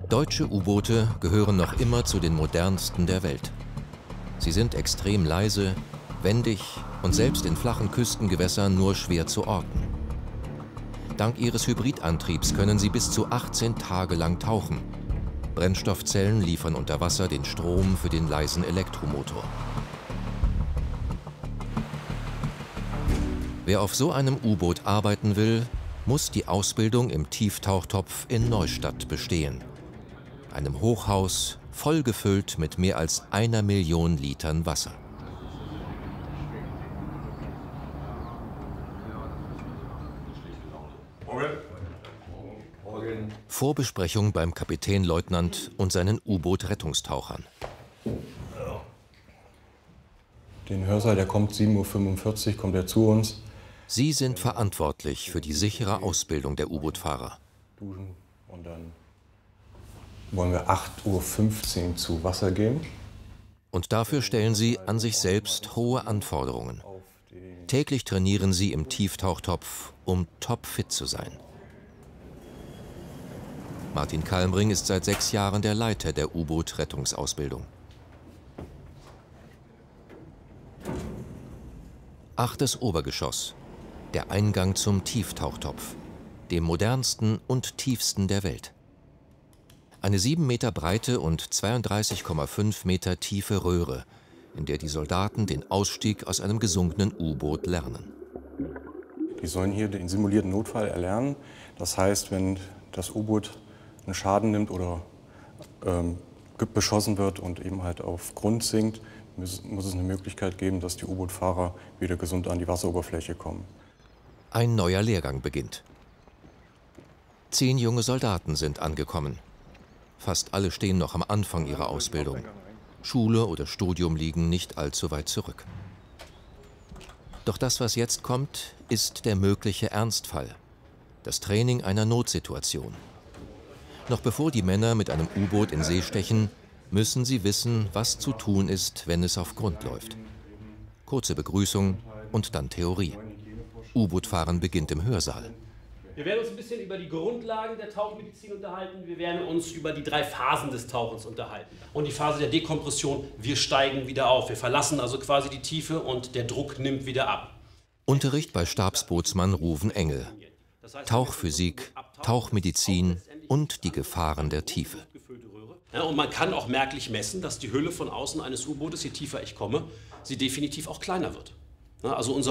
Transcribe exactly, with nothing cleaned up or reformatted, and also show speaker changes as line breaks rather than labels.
Deutsche U-Boote gehören noch immer zu den modernsten der Welt. Sie sind extrem leise, wendig und selbst in flachen Küstengewässern nur schwer zu orten. Dank ihres Hybridantriebs können sie bis zu achtzehn Tage lang tauchen. Brennstoffzellen liefern unter Wasser den Strom für den leisen Elektromotor. Wer auf so einem U-Boot arbeiten will, muss die Ausbildung im Tieftauchtopf in Neustadt bestehen. Einem Hochhaus, voll gefüllt mit mehr als einer Million Litern Wasser. Vorbesprechung beim Kapitänleutnant und seinen U-Boot-Rettungstauchern.
Den Hörsaal, der kommt sieben Uhr fünfundvierzig, kommt er zu uns.
Sie sind verantwortlich für die sichere Ausbildung der U-Boot-Fahrer.
Duschen und dann wollen wir acht Uhr fünfzehn zu Wasser gehen.
Und dafür stellen sie an sich selbst hohe Anforderungen. Täglich trainieren sie im Tieftauchtopf, um topfit zu sein. Martin Kalmring ist seit sechs Jahren der Leiter der U-Boot-Rettungsausbildung. Achtes Obergeschoss, der Eingang zum Tieftauchtopf, dem modernsten und tiefsten der Welt. Eine sieben Meter breite und zweiunddreißig Komma fünf Meter tiefe Röhre, in der die Soldaten den Ausstieg aus einem gesunkenen U-Boot lernen.
Die sollen hier den simulierten Notfall erlernen. Das heißt, wenn das U-Boot einen Schaden nimmt oder ähm, beschossen wird und eben halt auf Grund sinkt, muss, muss es eine Möglichkeit geben, dass die U-Boot-Fahrer wieder gesund an die Wasseroberfläche kommen.
Ein neuer Lehrgang beginnt. Zehn junge Soldaten sind angekommen. Fast alle stehen noch am Anfang ihrer Ausbildung. Schule oder Studium liegen nicht allzu weit zurück. Doch das, was jetzt kommt, ist der mögliche Ernstfall. Das Training einer Notsituation. Noch bevor die Männer mit einem U-Boot in See stechen, müssen sie wissen, was zu tun ist, wenn es auf Grund läuft. Kurze Begrüßung und dann Theorie. U-Boot-Fahren beginnt im Hörsaal.
Wir werden uns ein bisschen über die Grundlagen der Tauchmedizin unterhalten. Wir werden uns über die drei Phasen des Tauchens unterhalten. Und die Phase der Dekompression, wir steigen wieder auf. Wir verlassen also quasi die Tiefe und der Druck nimmt wieder ab.
Unterricht bei Stabsbootsmann Ruven Engel. Tauchphysik, Tauchmedizin und die Gefahren der Tiefe.
Ja, und man kann auch merklich messen, dass die Hülle von außen eines U-Bootes, je tiefer ich komme, sie definitiv auch kleiner wird. Ja, also unser